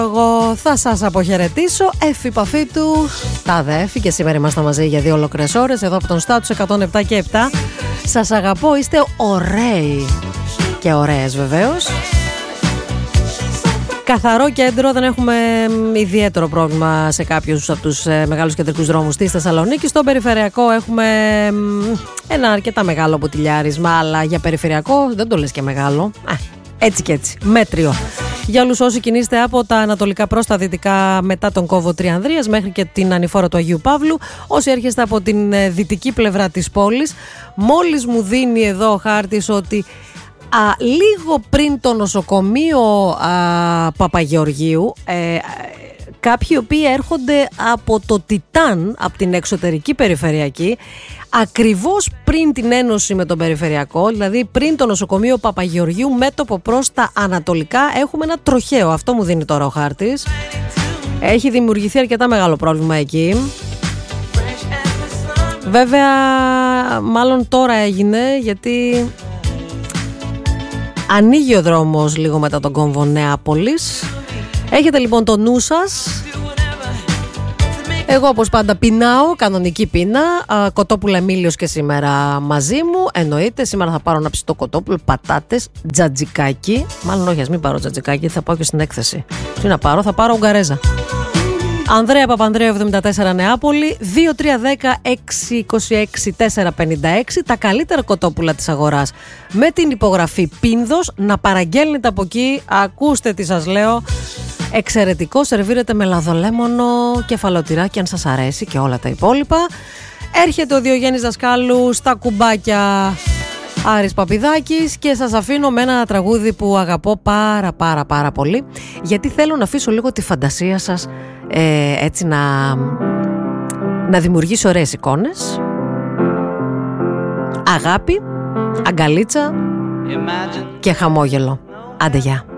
Εγώ θα σας αποχαιρετήσω. Εφη παφή του τάδε Εφη, και σήμερα είμαστε μαζί για 2 ολόκληρες ώρες εδώ από τον Στάτους 107 και 7. Σας αγαπώ, είστε ωραίοι και ωραίες βεβαίως. Καθαρό κέντρο, δεν έχουμε ιδιαίτερο πρόβλημα σε κάποιους από τους μεγάλους κεντρικούς δρόμους της Θεσσαλονίκης. Στο περιφερειακό έχουμε ένα αρκετά μεγάλο ποτηλιάρισμα, αλλά για περιφερειακό δεν το λες και μεγάλο. Έτσι και έτσι, μέτριο. Για όλους όσοι κινείστε από τα ανατολικά προς τα δυτικά μετά τον κόβο Τριανδρίας μέχρι και την ανηφόρα του Αγίου Παύλου, όσοι έρχεστε από την δυτική πλευρά της πόλης, μόλις μου δίνει εδώ ο χάρτης ότι λίγο πριν το νοσοκομείο Παπαγεωργίου, κάποιοι οποίοι έρχονται από το Τιτάν, από την εξωτερική περιφερειακή, ακριβώς πριν την ένωση με τον περιφερειακό, δηλαδή πριν το νοσοκομείο Παπαγεωργίου, μέτωπο προς τα ανατολικά, έχουμε ένα τροχαίο. Αυτό μου δίνει τώρα ο χάρτης. Έχει δημιουργηθεί αρκετά μεγάλο πρόβλημα εκεί. Βέβαια, μάλλον τώρα έγινε, γιατί ανοίγει ο δρόμος λίγο μετά τον κόμβο Νεάπολης. Έχετε λοιπόν το νου σας. Εγώ όπως πάντα πεινάω, κανονική πείνα. Κοτόπουλα Εμίλιος και σήμερα μαζί μου. Εννοείται, σήμερα θα πάρω ένα ψητό κοτόπουλο, πατάτες, τζατζικάκι. Μάλλον όχι, ας μην πάρω τζατζικάκι, θα πάω και στην έκθεση. Τι να πάρω, θα πάρω ουγγαρέζα. Ανδρέα Παπανδρέου 74 Νεάπολη, 2310-626-456. Τα καλύτερα κοτόπουλα της αγοράς με την υπογραφή Πίνδος. Να παραγγέλνετε από εκεί, ακούστε τι σας λέω. Εξαιρετικό, σερβίρεται με λαδολέμονο, κεφαλοτηράκι αν σας αρέσει και όλα τα υπόλοιπα. Έρχεται ο Διογέννης Δασκάλου στα κουμπάκια, Άρης Παπηδάκης, και σας αφήνω με ένα τραγούδι που αγαπώ πάρα πολύ, γιατί θέλω να αφήσω λίγο τη φαντασία σας έτσι να δημιουργήσει ωραίες εικόνες. Αγάπη, αγκαλίτσα και χαμόγελο. Άντε γεια.